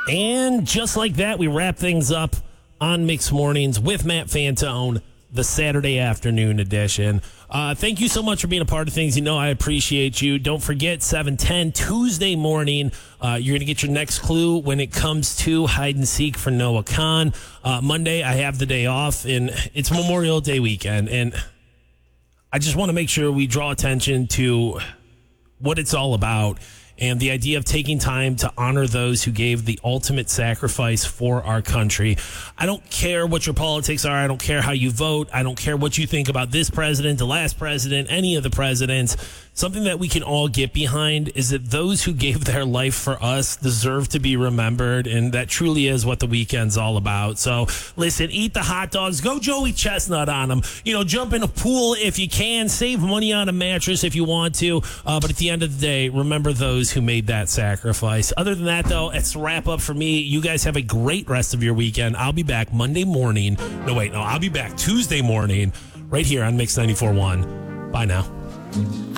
And just like that, we wrap things up on Mixed Mornings with Matt Fantone, the Saturday afternoon edition. Thank you so much for being a part of things. You know I appreciate you. Don't forget, 7:10 Tuesday morning, you're going to get your next clue when it comes to hide and seek for Noah Khan. Monday, I have the day off, and it's Memorial Day weekend. And I just want to make sure we draw attention to what it's all about and the idea of taking time to honor those who gave the ultimate sacrifice for our country. I don't care what your politics are. I don't care how you vote. I don't care what you think about this president, the last president, any of the presidents. Something that we can all get behind is that those who gave their life for us deserve to be remembered, and that truly is what the weekend's all about. So, listen, eat the hot dogs. Go Joey Chestnut on them. You know, jump in a pool if you can. Save money on a mattress if you want to. But at the end of the day, remember those who made that sacrifice. Other than that, though, it's a wrap up for me. You guys have a great rest of your weekend. I'll be back Monday morning. I'll be back Tuesday morning right here on Mix 94.1. Bye now.